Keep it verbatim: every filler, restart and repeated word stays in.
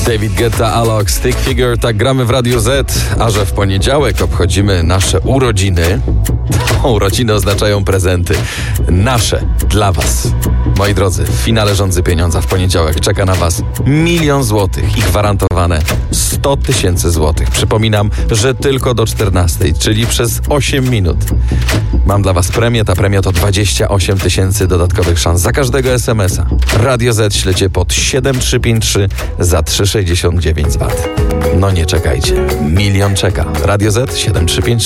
David Guetta, Alok, Stick Figure, tak gramy w Radiu Z, a że w poniedziałek obchodzimy nasze urodziny, to urodziny oznaczają prezenty nasze dla was. Moi drodzy, w finale Rządzy Pieniądza w poniedziałek czeka na was milion złotych i gwarantowane sto tysięcy złotych. Przypominam, że tylko do czternastej, czyli przez osiem minut. Mam dla was premię, ta premia to dwadzieścia osiem tysięcy dodatkowych szans za każdego es em es a. Radio Z ślecie pod siedem trzy pięć trzy za trzy sześćdziesiąt dziewięć złotych. No nie czekajcie, milion czeka. Radio Z siedem trzy pięć trzy.